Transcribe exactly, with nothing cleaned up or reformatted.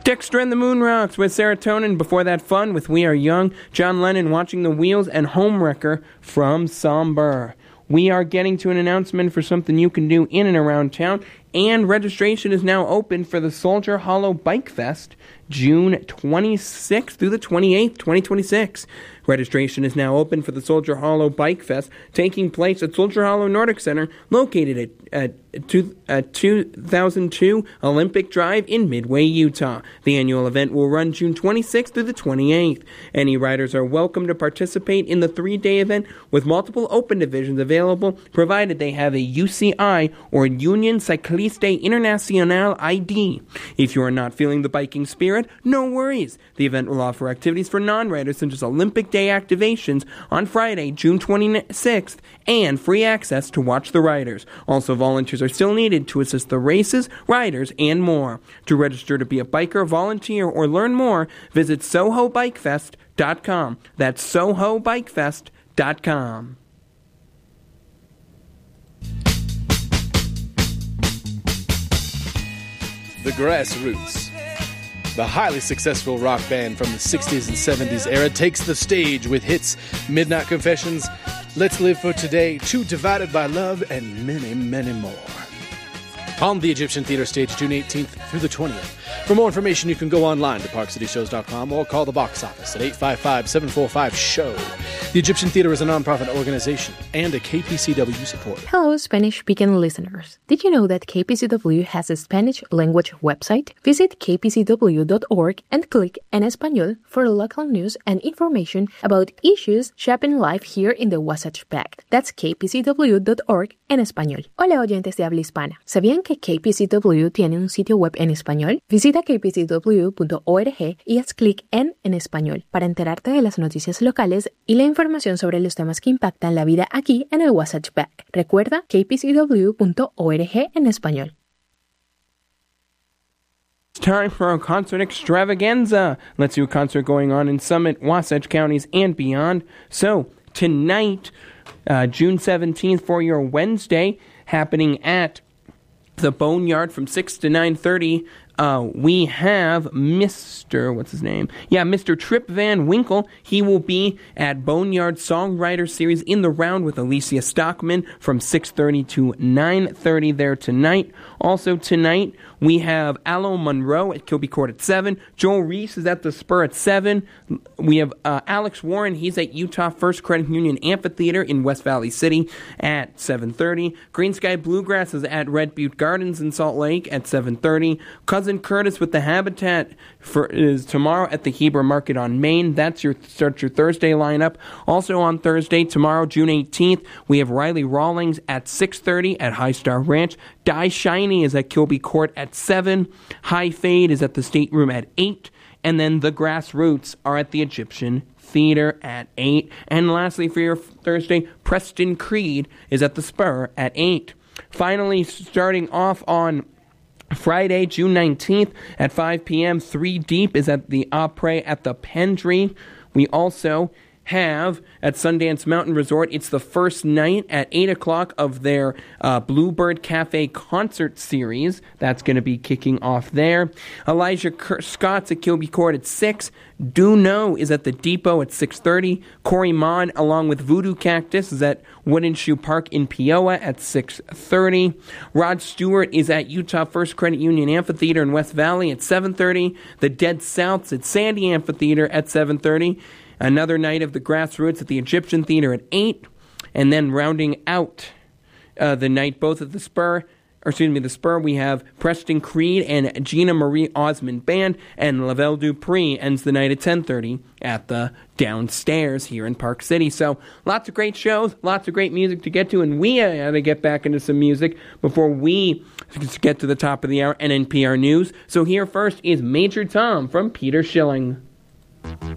Dexter and the Moon Rocks with Serotonin. Before that, Fun with We Are Young. John Lennon, Watching the Wheels, and Homewrecker from Somber. We are getting to an announcement for something you can do in and around town, and registration is now open for the Soldier Hollow Bike Fest, June twenty-sixth through the twenty-eighth, twenty twenty-six. Registration is now open for the Soldier Hollow Bike Fest, taking place at Soldier Hollow Nordic Center, located at, at, two, at two thousand two Olympic Drive in Midway, Utah. The annual event will run June twenty-sixth through the twenty-eighth. Any riders are welcome to participate in the three-day event with multiple open divisions available, provided they have a U C I or Union Cycliste Internacional I D. If you are not feeling the biking spirit, no worries. The event will offer activities for non-riders such as Olympic Day activations on Friday, June twenty-sixth, and free access to watch the riders. Also, volunteers are still needed to assist the races, riders, and more. To register to be a biker, volunteer, or learn more, visit soho bike fest dot com. That's soho bike fest dot com. The Grassroots, the highly successful rock band from the sixties and seventies era, takes the stage with hits Midnight Confessions, Let's Live for Today, Two Divided by Love, and many, many more. On the Egyptian Theater stage, June eighteenth through the twentieth. For more information, you can go online to park city shows dot com or call the box office at eight five five, seven four five, S H O W. The Egyptian Theater is a non-profit organization and a K P C W support. Hello, Spanish-speaking listeners. Did you know that K P C W has a Spanish language website? Visit k p c w dot org and click En Español for local news and information about issues shaping life here in the Wasatch Pact. That's k p c w dot org en español. Hola, oyentes de habla hispana. ¿Sabían que K P C W tiene un sitio web en español? Visita k p c w punto org y haz clic en En Español para enterarte de las noticias locales y la información sobre los temas que impactan la vida aquí en el Wasatch Pact. Recuerda k p c w punto org en español. It's time for our concert extravaganza. Let's see a concert going on in Summit, Wasatch counties, and beyond. So, tonight, uh, June seventeenth, for your Wednesday, happening at the Boneyard from six to nine thirty, uh, we have Mister What's his name? Yeah, Mister Trip Van Winkle. He will be at Boneyard Songwriter Series in the Round with Alicia Stockman from six thirty to nine thirty there tonight. Also tonight, we have Aloe Monroe at Kilby Court at seven. Joel Reese is at the Spur at seven. We have uh, Alex Warren. He's at Utah First Credit Union Amphitheater in West Valley City at seven thirty. Green Sky Bluegrass is at Red Butte Gardens in Salt Lake at seven thirty. Cousin Curtis with the Habitat for, is tomorrow at the Heber Market on Main. That's your, start your Thursday lineup. Also on Thursday, tomorrow, June eighteenth, we have Riley Rawlings at six thirty at High Star Ranch. Die Shiny is at Kilby Court at seven. High Fade is at the State Room at eight. And then the Grassroots are at the Egyptian Theater at eight. And lastly, for your Thursday, Preston Creed is at the Spur at eight. Finally, starting off on Friday, June nineteenth at five p.m., Three Deep is at the Opry at the Pendry. We also have at Sundance Mountain Resort, it's the first night at eight o'clock of their uh, Bluebird Cafe concert series. That's going to be kicking off there. Elijah Ker- Scott's at Kilby Court at six. Do Know is at the Depot at six thirty. Corey Mon, along with Voodoo Cactus, is at Wooden Shoe Park in Peoa at six thirty. Rod Stewart is at Utah First Credit Union Amphitheater in West Valley at seven thirty. The Dead Souths at Sandy Amphitheater at seven thirty. Another night of the Grassroots at the Egyptian Theater at eight. And then rounding out uh, the night, both at the Spur, or excuse me, the Spur, we have Preston Creed and Gina Marie Osmond Band, and Lavelle Dupree ends the night at ten thirty at the Downstairs here in Park City. So lots of great shows, lots of great music to get to, and we got to get back into some music before we get to the top of the hour and N P R News. So here first is Major Tom from Peter Schilling.